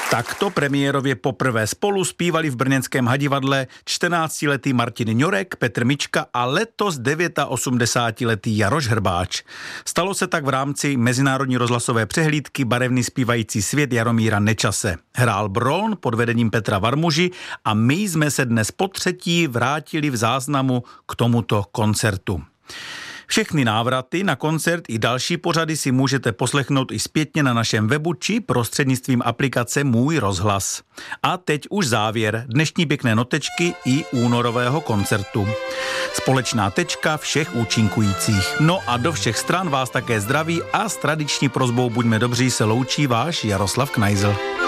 Takto premiérově poprvé spolu zpívali v brněnském Hadivadle 14letý Martin Ňorek, Petr Mička a letos 89letý Jaroš Hrbáč. Stalo se tak v rámci mezinárodní rozhlasové přehlídky Barevný zpívající svět Jaromíra Nečase. Hrál Bron pod vedením Petra Varmuži a my jsme se dnes potřetí vrátili v záznamu k tomuto koncertu. Všechny návraty na koncert i další pořady si můžete poslechnout i zpětně na našem webu či prostřednictvím aplikace Můj rozhlas. A teď už závěr dnešní pěkné notečky i únorového koncertu. Společná tečka všech účinkujících. No a do všech stran vás také zdraví a s tradiční prosbou Buďme dobří se loučí váš Jaroslav Knajzl.